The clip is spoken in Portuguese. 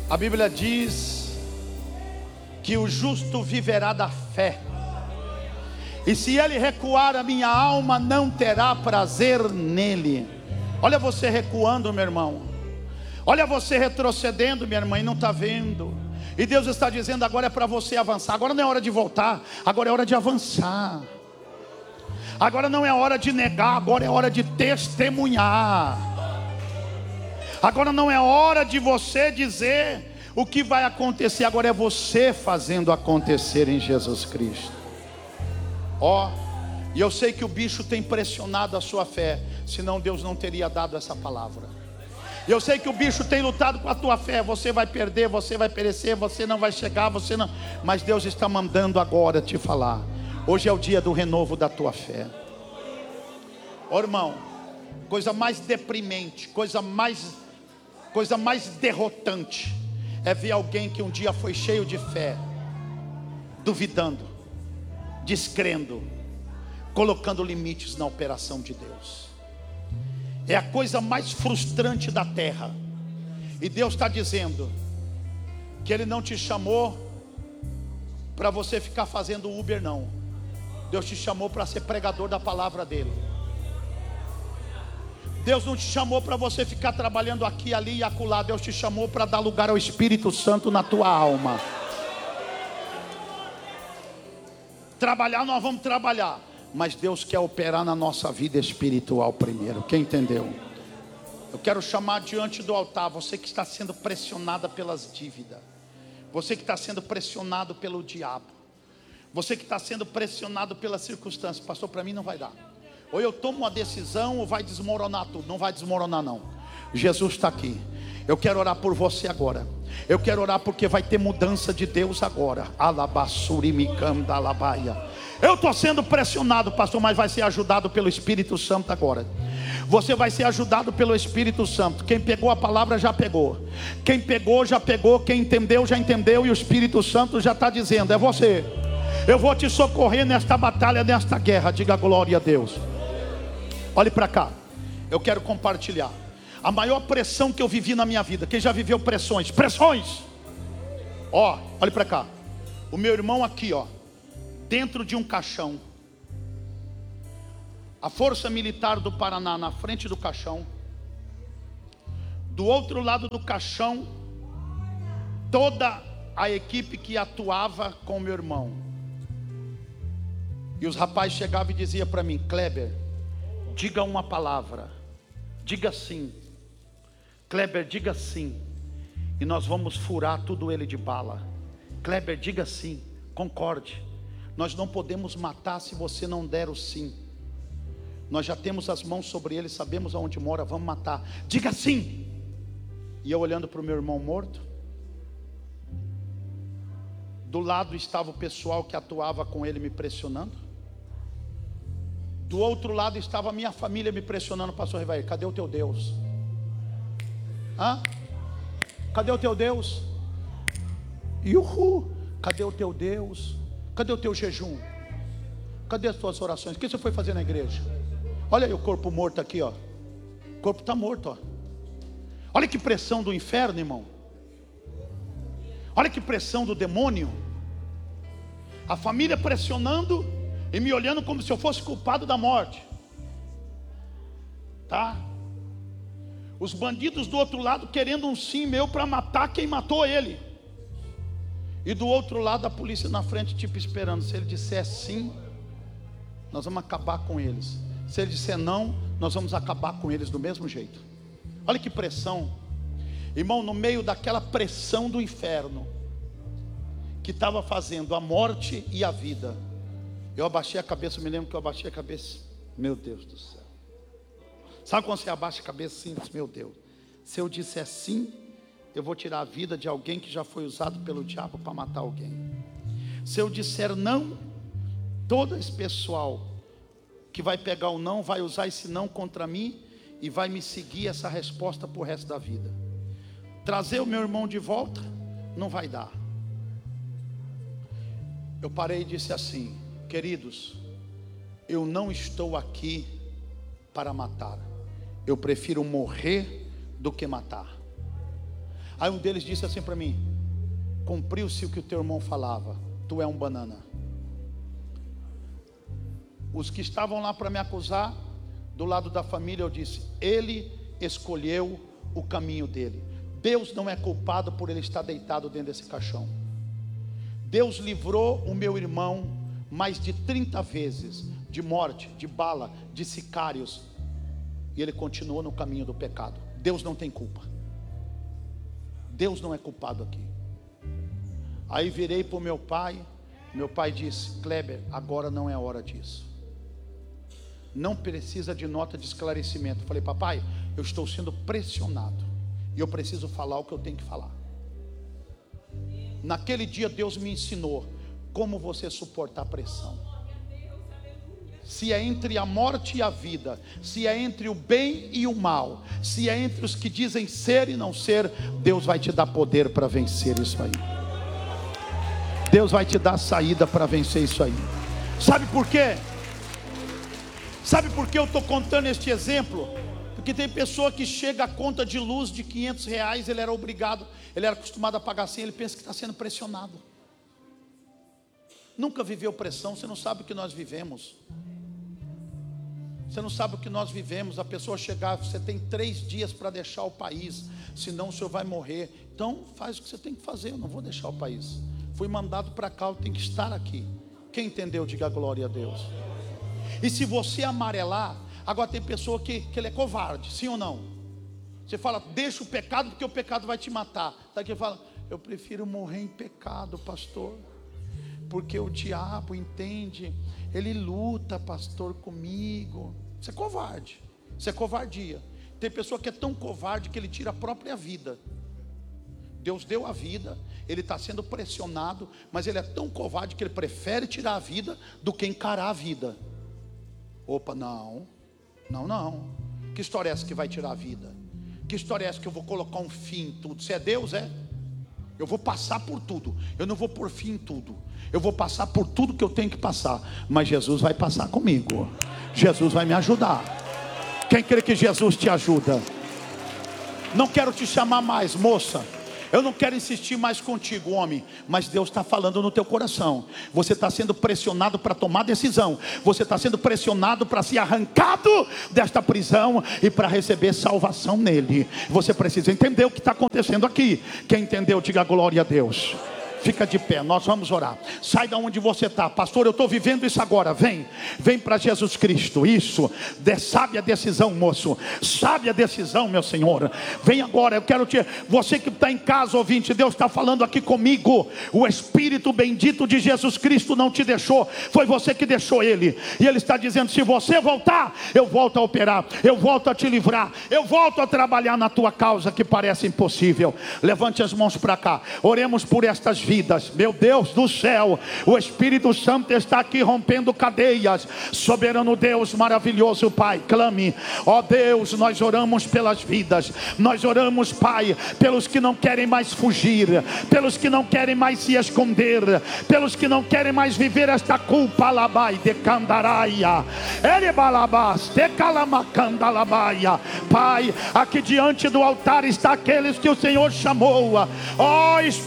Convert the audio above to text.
A Bíblia diz que o justo viverá da fé. E se ele recuar, a minha alma não terá prazer nele. Olha você recuando, meu irmão. Olha você retrocedendo, minha irmã, e não está vendo. E Deus está dizendo: agora é para você avançar. Agora não é hora de voltar, agora é hora de avançar. Agora não é hora de negar, agora é hora de testemunhar. Agora não é hora de você dizer o que vai acontecer, agora é você fazendo acontecer em Jesus Cristo. Ó, e eu sei que o bicho tem pressionado a sua fé, senão Deus não teria dado essa palavra. Eu sei que o bicho tem lutado com a tua fé. Você vai perder, você vai perecer, você não vai chegar, você não. Mas Deus está mandando agora te falar. Hoje é o dia do renovo da tua fé. Ó, irmão, coisa mais deprimente, coisa mais derrotante é ver alguém que um dia foi cheio de fé, duvidando, descrendo, colocando limites na operação de Deus. É a coisa mais frustrante da terra. E Deus está dizendo que Ele não te chamou para você ficar fazendo Uber, não. Deus te chamou para ser pregador da palavra dEle. Deus não te chamou para você ficar trabalhando aqui, ali e acolá. Deus te chamou para dar lugar ao Espírito Santo na tua alma. Trabalhar, nós vamos trabalhar, mas Deus quer operar na nossa vida espiritual primeiro. Quem entendeu? Eu quero chamar diante do altar você que está sendo pressionada pelas dívidas, você que está sendo pressionado pelo diabo, você que está sendo pressionado pelas circunstâncias. Pastor, para mim não vai dar. Ou eu tomo uma decisão ou vai desmoronar tudo. Não vai desmoronar, não. Jesus está aqui. Eu quero orar por você agora. Eu quero orar porque vai ter mudança de Deus agora. Eu estou sendo pressionado, pastor, mas vai ser ajudado pelo Espírito Santo agora. Você vai ser ajudado pelo Espírito Santo. Quem pegou a palavra já pegou. Quem pegou já pegou. Quem entendeu já entendeu. E o Espírito Santo já está dizendo: é você. Eu vou te socorrer nesta batalha, nesta guerra. Diga glória a Deus. Olhe para cá. Eu quero compartilhar a maior pressão que eu vivi na minha vida. Quem já viveu pressões? Pressões. Ó, olhe para cá. O meu irmão aqui, ó, dentro de um caixão. A Força Militar do Paraná na frente do caixão. Do outro lado do caixão, toda a equipe que atuava com o meu irmão. E os rapazes chegavam e diziam para mim: Kleber, diga uma palavra. Diga sim. Kleber, diga sim. E nós vamos furar tudo ele de bala. Kleber, diga sim. Concorde. Nós não podemos matar se você não der o sim. Nós já temos as mãos sobre ele, sabemos aonde mora, vamos matar. Diga sim. E eu olhando para o meu irmão morto. Do lado estava o pessoal que atuava com ele me pressionando. Do outro lado estava a minha família me pressionando. Pastor Rivair, cadê o teu Deus? Hã? Cadê o teu Deus? Uhul. Cadê o teu Deus? Cadê o teu jejum? Cadê as tuas orações? O que você foi fazer na igreja? Olha aí o corpo morto aqui, ó. O corpo está morto, ó. Olha que pressão do inferno, irmão. Olha que pressão do demônio. A família pressionando e me olhando como se eu fosse culpado da morte. Tá? Os bandidos do outro lado querendo um sim meu para matar quem matou ele. E do outro lado a polícia na frente, tipo, esperando. Se ele disser sim, nós vamos acabar com eles. Se ele disser não, nós vamos acabar com eles do mesmo jeito. Olha que pressão. Irmão, no meio daquela pressão do inferno, que estava fazendo a morte e a vida, eu abaixei a cabeça. Eu me lembro que eu abaixei a cabeça. Meu Deus do céu. Sabe quando você abaixa a cabeça assim? Meu Deus, se eu disser sim, eu vou tirar a vida de alguém que já foi usado pelo diabo para matar alguém. Se eu disser não, todo esse pessoal que vai pegar o não, vai usar esse não contra mim e vai me seguir essa resposta para o resto da vida. Trazer o meu irmão de volta, não vai dar. Eu parei e disse assim: queridos, eu não estou aqui para matar. Eu prefiro morrer do que matar. Aí um deles disse assim para mim: cumpriu-se o que o teu irmão falava, tu é um banana. Os que estavam lá para me acusar, do lado da família, eu disse: ele escolheu o caminho dele. Deus não é culpado por ele estar deitado dentro desse caixão. Deus livrou o meu irmão mais de 30 vezes de morte, de bala, de sicários, e ele continuou no caminho do pecado. Deus não tem culpa. Deus não é culpado aqui. Aí virei para o meu pai disse: Kleber, agora não é hora disso, não precisa de nota de esclarecimento. Falei: papai, eu estou sendo pressionado e eu preciso falar o que eu tenho que falar. Naquele dia Deus me ensinou como você suportar pressão. Se é entre a morte e a vida, se é entre o bem e o mal, se é entre os que dizem ser e não ser, Deus vai te dar poder para vencer isso aí. Deus vai te dar saída para vencer isso aí. Sabe por quê? Sabe por que eu estou contando este exemplo? Porque tem pessoa que chega a conta de luz de R$500, ele era acostumado a pagar assim, ele pensa que está sendo pressionado. Nunca viveu pressão, você não sabe o que nós vivemos. Você não sabe o que nós vivemos. A pessoa chegar, você tem 3 dias para deixar o país, senão o senhor vai morrer. Então faz o que você tem que fazer. Eu não vou deixar o país, fui mandado para cá, eu tenho que estar aqui. Quem entendeu, diga glória a Deus. E se você amarelar, agora tem pessoa que ele é covarde, sim ou não? Você fala: deixa o pecado, porque o pecado vai te matar. Daqui fala: eu prefiro morrer em pecado, pastor, porque o diabo, entende, ele luta, pastor, comigo. Isso é covarde, isso é covardia. Tem pessoa que é tão covarde que ele tira a própria vida. Deus deu a vida, ele está sendo pressionado, mas ele é tão covarde que ele prefere tirar a vida do que encarar a vida. Opa, não. Que história é essa que vai tirar a vida? Que história é essa que eu vou colocar um fim em tudo? Se é Deus, é? Eu vou passar por tudo, eu não vou pôr fim em tudo. Eu vou passar por tudo que eu tenho que passar, mas Jesus vai passar comigo. Jesus vai me ajudar. Quem crê que Jesus te ajuda? Não quero te chamar mais, moça. Eu não quero insistir mais contigo, homem, mas Deus está falando no teu coração. Você está sendo pressionado para tomar decisão. Você está sendo pressionado para ser arrancado desta prisão e para receber salvação nele. Você precisa entender o que está acontecendo aqui. Quem entendeu, diga glória a Deus. Fica de pé, nós vamos orar. Sai da onde você está. Pastor, eu estou vivendo isso agora. Vem para Jesus Cristo. Isso, sabe a decisão, moço. Sabe a decisão, meu Senhor. Vem agora, eu quero você que está em casa, ouvinte, Deus está falando aqui comigo. O Espírito bendito de Jesus Cristo não te deixou, foi você que deixou ele. E ele está dizendo: se você voltar, eu volto a operar, eu volto a te livrar, eu volto a trabalhar na tua causa que parece impossível. Levante as mãos para cá, oremos por estas vidas. Meu Deus do céu, o Espírito Santo está aqui rompendo cadeias. Soberano Deus, maravilhoso Pai, clame. Ó Deus, nós oramos pelas vidas. Nós oramos, Pai, pelos que não querem mais fugir, pelos que não querem mais se esconder, pelos que não querem mais viver esta culpa. Labai de candaraia, erebalabas de calamacandalabaia. Pai, aqui diante do altar está aqueles que o Senhor chamou. Ó